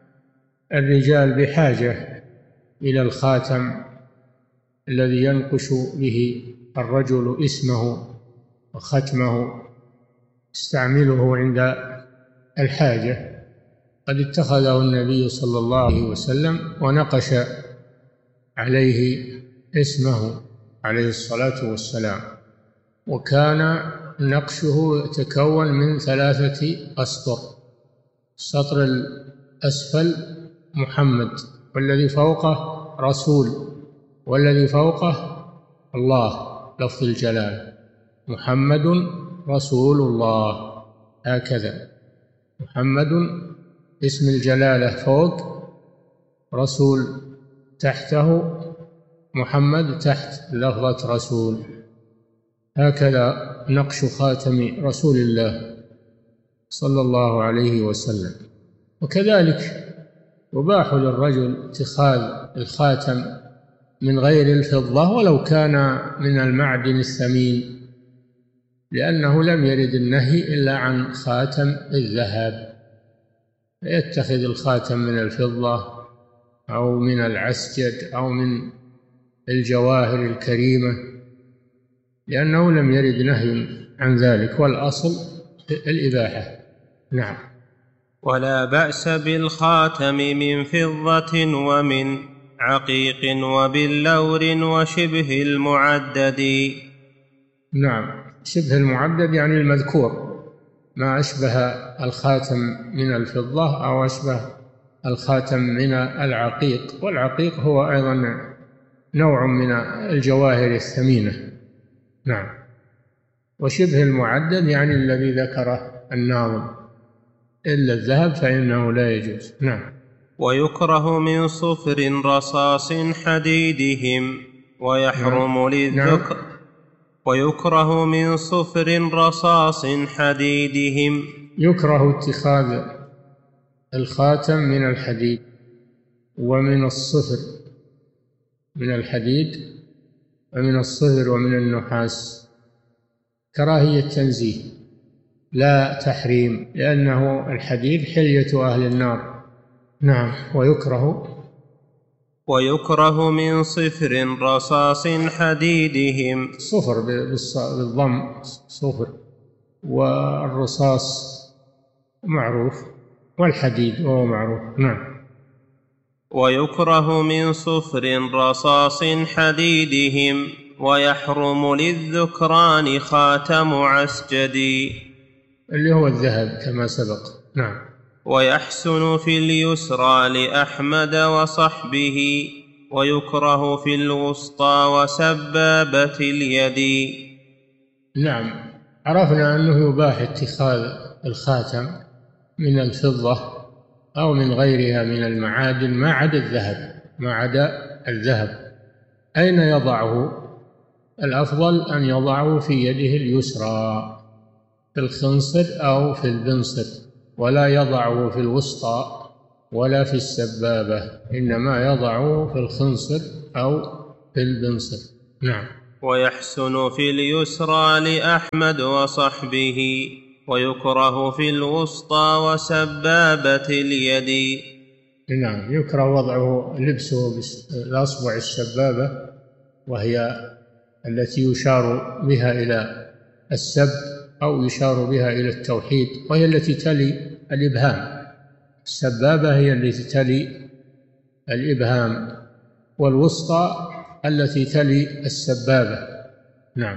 الرجال بحاجة إلى الخاتم الذي ينقش به الرجل اسمه وختمه يستعمله عند الحاجة. قد اتخذه النبي صلى الله عليه وسلم ونقش عليه اسمه عليه الصلاة والسلام، وكان نقشه يتكون من ثلاثة أسطر: السطر الأسفل محمد، والذي فوقه رسول، والذي فوقه الله لفظ الجلال، محمد رسول الله، هكذا محمد اسم الجلالة فوق، رسول تحته، محمد تحت لفظة رسول، هكذا نقش خاتم رسول الله صلى الله عليه وسلم. وكذلك يباح للرجل اتخاذ الخاتم من غير الفضة ولو كان من المعدن الثمين، لأنه لم يرد النهي إلا عن خاتم الذهب، فيتخذ الخاتم من الفضة أو من العسجد أو من الجواهر الكريمة، لأنه لم يرد نهي عن ذلك، والأصل الإباحة. نعم. ولا بأس بالخاتم من فضة ومن عقيق وباللور وشبه المعدد. نعم، شبه المعدد يعني المذكور، ما أشبه الخاتم من الفضة أو أشبه الخاتم من العقيق، والعقيق هو أيضا نوع من الجواهر الثمينة. نعم. وشبه المعدد يعني الذي ذكره الناظم، إلا الذهب فإنه لا يجوز. نعم. ويكره من صفر رصاص حديدهم ويحرم نعم. للذكر نعم. ويكره من صفر رصاص حديدهم، يكره اتخاذ الخاتم من الحديد ومن الصفر، من الحديد ومن الصفر ومن النحاس، كراهية تنزيه لا تحريم، لأنه الحديد حلية أهل النار. نعم. ويكره ويكره من صفر رصاص حديدهم، صفر بالضم صفر، والرصاص معروف والحديد وهو معروف. نعم. ويكره من صفر رصاص حديدهم ويحرم للذكران خاتم عسجد، اللي هو الذهب كما سبق. نعم. ويحسن في اليسرى لأحمد وصحبه ويكره في الوسطى وسبابة اليد. نعم. عرفنا أنه يباح اتخاذ الخاتم من الفضة أو من غيرها من المعادن ما عدا الذهب، ما عدا الذهب. أين يضعه؟ الأفضل أن يضعه في يده اليسرى في الخنصر أو في البنصر، ولا يضعه في الوسطى ولا في السبابة، إنما يضعه في الخنصر أو في البنصر. نعم. ويحسن في اليسرى لأحمد وصحبه ويكره في الوسطى وسبابة اليد. نعم. يكره وضعه لبسه بالأصبع السبابة، وهي التي يشار بها إلى السب أو يشار بها إلى التوحيد، وهي التي تلي الإبهام. السبابة هي التي تلي الإبهام، والوسطى التي تلي السبابة. نعم.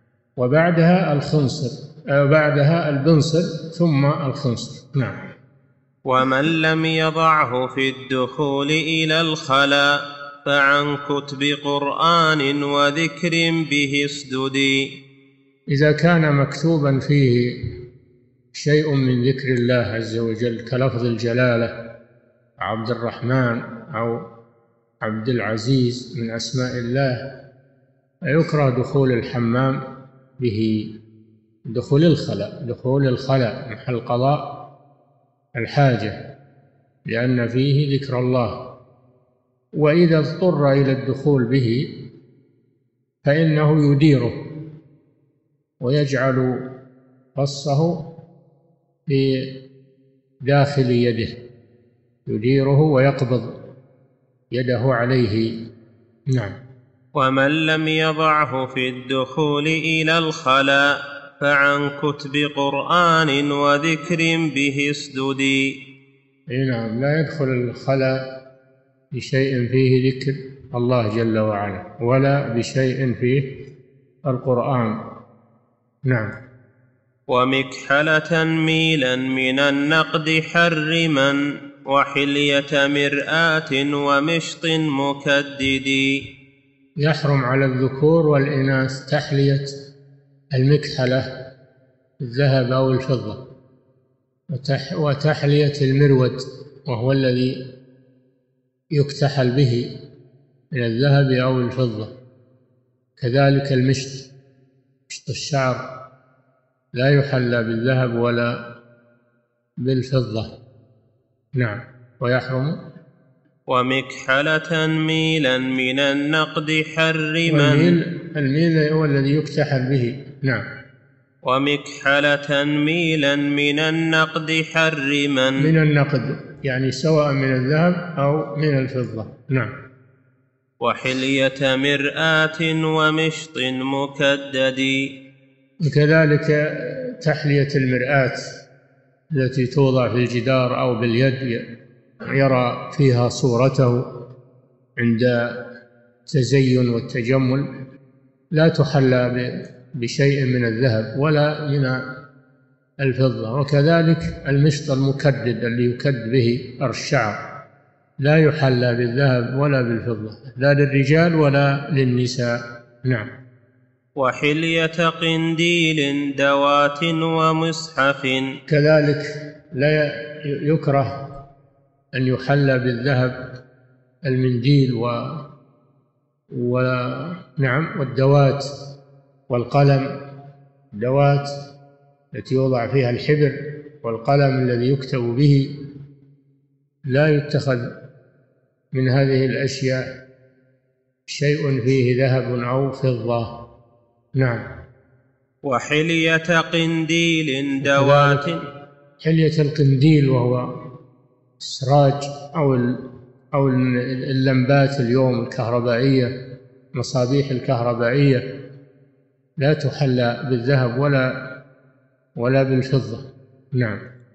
وبعدها الخنصر، بعدها البنصر ثم الخنصر. نعم. ومن لم يضعه في الدخول إلى الخلاء فعن كتب قرآن وذكر به اصددي. إذا كان مكتوبا فيه شيء من ذكر الله عز وجل كلفظ الجلالة عبد الرحمن أو عبد العزيز من أسماء الله، يكره دخول الحمام به، دخول الخلاء، دخول الخلاء محل قضاء الحاجة، لأن فيه ذكر الله. وإذا اضطر إلى الدخول به فإنه يديره ويجعل فصه في داخل يده، يديره ويقبض يده عليه. نعم. ومن لم يضعه في الدخول إلى الخلاء فعن كتب قرآن وذكر به اسددي. نعم، لا يدخل الخلاء بشيء فيه ذكر الله جل وعلا ولا بشيء فيه القرآن. نعم. ومكحلة ميلا من النقد حرما وحلية مرآة ومشط مكدد. يحرم على الذكور والإناث تحلية المكحلة الذهب أو الفضة، وتحلية المرود وهو الذي يكتحل به من الذهب أو الفضة، كذلك المشط، مشط الشعر لا يحلى بالذهب ولا بالفضة. نعم. ويحرم ومكحلة ميلا من النقد حرما. الميل, الميل هو الذي يكتحل به. نعم. ومكحلة ميلا من النقد حرما. من النقد يعني سواء من الذهب أو من الفضة. نعم. وحلية مرآة ومشط مكدد. وكذلك تحلية المرآة التي توضع في الجدار أو باليد يرى فيها صورته عند التزين والتجمل، لا تحلى بشيء من الذهب ولا من الفضة. وكذلك المشط المكدد اللي يكد به الشعر لا يحلى بالذهب ولا بالفضة، لا للرجال ولا للنساء. نعم. وحلية قنديل دوات ومصحف. كذلك لا يكره أن يحلى بالذهب المنديل و... و... نعم والدوات والقلم، الدوات التي يوضع فيها الحبر والقلم الذي يكتب به لا يتخذ من هذه الأشياء شيء فيه ذهب أو فضة. نعم. وحلية قنديل دوات. حلية القنديل وهو السراج أو أو اللمبات اليوم الكهربائية، مصابيح الكهربائية لا تحلى بالذهب ولا ولا بالفضة. نعم.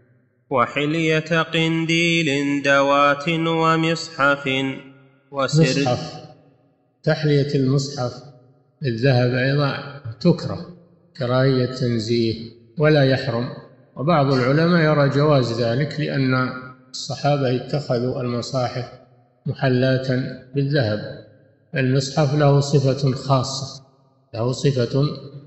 وحلية قنديل دوات ومصحف وسر. مصحف، تحلية المصحف الذهب أيضا تكره كراهية تنزيه ولا يحرم. وبعض العلماء يرى جواز ذلك لأن الصحابة اتخذوا المصاحف محلاة بالذهب. المصحف له صفة خاصة، له صفة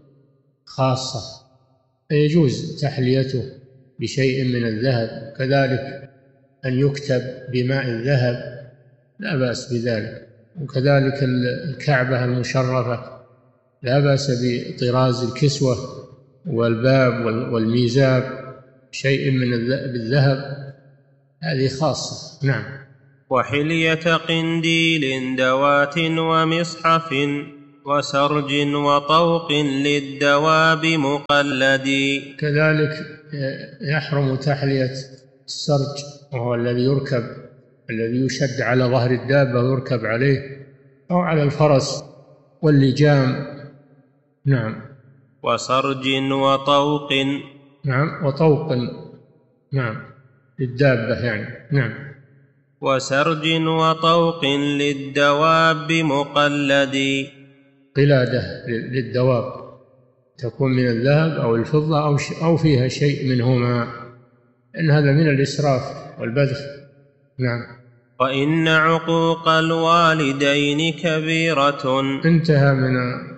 خاصة فيجوز تحليته بشيء من الذهب. كذلك أن يكتب بماء الذهب لا بأس بذلك. وكذلك الكعبة المشرفة لا بأس بطراز الكسوة والباب والميزاب شيء من بالذهب، هذه خاصة. نعم. وحلية قنديل دوات ومصحف وسرج وطوق للدواب مقلد. كذلك يحرم تحلية السرج وهو الذي يركب، الذي يشد على ظهر الدابة ويركب عليه أو على الفرس واللجام. نعم. وسرج وطوق. نعم. وطوق. نعم. للدابة يعني. نعم. وسرج وطوق للدواب مقلد. قلادة للدواب تكون من الذهب أو الفضة أو أو فيها شيء منهما، إن هذا من الإسراف والبذخ. نعم. وإن عقوق الوالدين كبيرة. انتهى من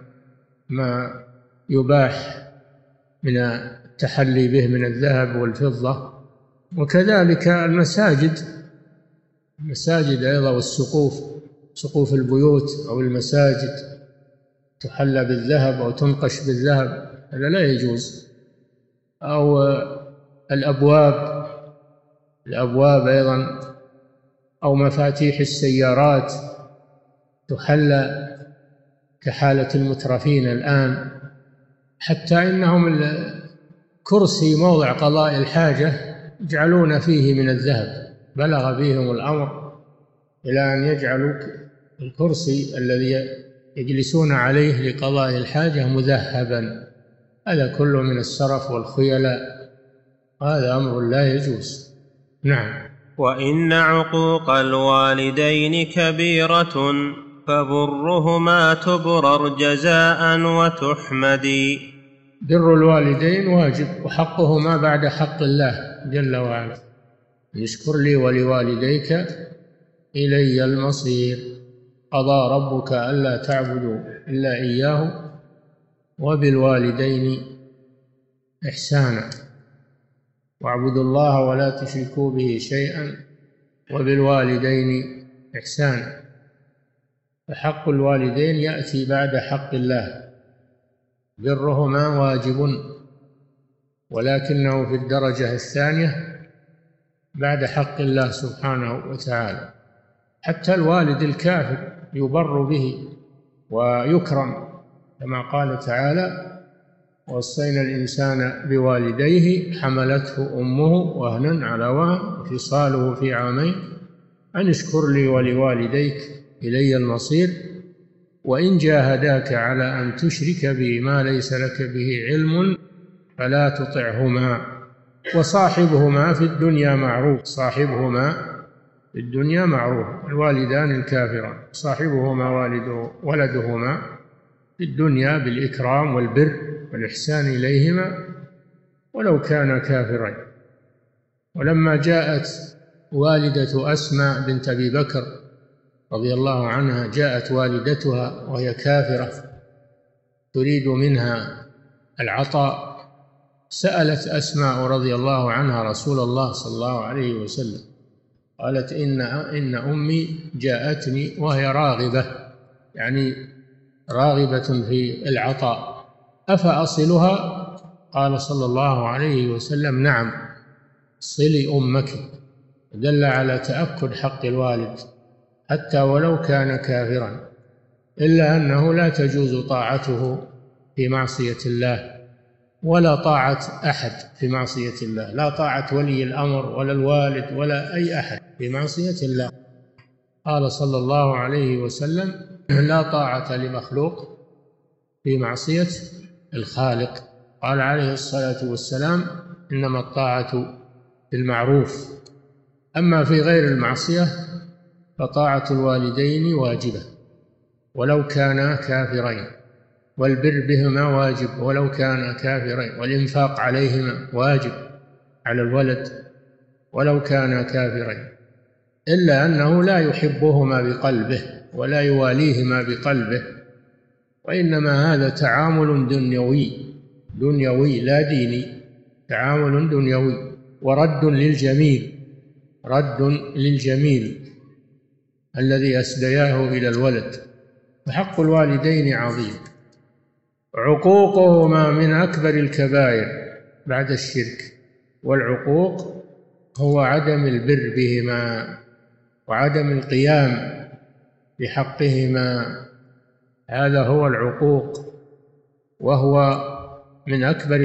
ما يباح من التحلي به من الذهب والفضة. وكذلك المساجد، المساجد أيضا والسقوف، سقوف البيوت أو المساجد تحلى بالذهب أو تنقش بالذهب، هذا لا يجوز. أو الأبواب، الأبواب أيضا أو مفاتيح السيارات تحلى كحالة المترفين الآن، حتى إنهم كرسي موضع قضاء الحاجة يجعلون فيه من الذهب، بلغ بهم الأمر إلى أن يجعلوا الكرسي الذي يجلسون عليه لقضاء الحاجة مذهبا. هذا كله من السرف والخيلاء، هذا أمر لا يجوز. نعم. وإن عقوق الوالدين كبيرة فبرهما تبرر جزاء وتحمدي. بر الوالدين واجب، وحقهما بعد حق الله جل وعلا. اشكر لي ولوالديك إلي المصير. قضى ربك ألا تعبدوا إلا إياه وبالوالدين إحسانا واعبدوا الله ولا تشركوا به شيئا وبالوالدين إحسانا. فحق الوالدين يأتي بعد حق الله، برهما واجب ولكنه في الدرجة الثانية بعد حق الله سبحانه وتعالى. حتى الوالد الكافر يبر به ويكرم، كما قال تعالى: ووصينا الإنسان بوالديه حملته أمه وهنا على وهن وفصاله في عامين أن اشكر لي ولوالديك إلي المصير وإن جاهداك على أن تشرك بي ما ليس لك به علم فلا تطعهما وصاحبهما في الدنيا معروف. صاحبهما في الدنيا معروف، الوالدان الكافران صاحبهما والده ولدهما في الدنيا بالإكرام والبر والإحسان إليهما ولو كان كافرين. ولما جاءت والدة أسماء بنت أبي بكر رضي الله عنها، جاءت والدتها وهي كافرة تريد منها العطاء، سألت أسماء رضي الله عنها رسول الله صلى الله عليه وسلم، قالت: إن إن أمي جاءتني وهي راغبة، يعني راغبة في العطاء، أفأصلها؟ قال صلى الله عليه وسلم: نعم، صلي أمك. دل على تأكد حق الوالد حتى ولو كان كافرا، إلا أنه لا تجوز طاعته في معصية الله ولا طاعة أحد في معصية الله، لا طاعة ولي الأمر ولا الوالد ولا أي أحد في معصية الله. قال صلى الله عليه وسلم: لا طاعة لمخلوق في معصية الخالق. قال عليه الصلاة والسلام: إنما الطاعة بالمعروف، أما في غير المعصية فطاعة الوالدين واجبة ولو كانا كافرين، والبر بهما واجب ولو كانا كافرين، والإنفاق عليهما واجب على الولد ولو كانا كافرين، إلا أنه لا يحبهما بقلبه ولا يواليهما بقلبه، وإنما هذا تعامل دنيوي دنيوي لا ديني، تعامل دنيوي ورد للجميل، رد للجميل الذي أسدياه إلى الولد. فحق الوالدين عظيم. عقوقهما من أكبر الكبائر بعد الشرك، والعقوق هو عدم البر بهما وعدم القيام بحقهما، هذا هو العقوق، وهو من أكبر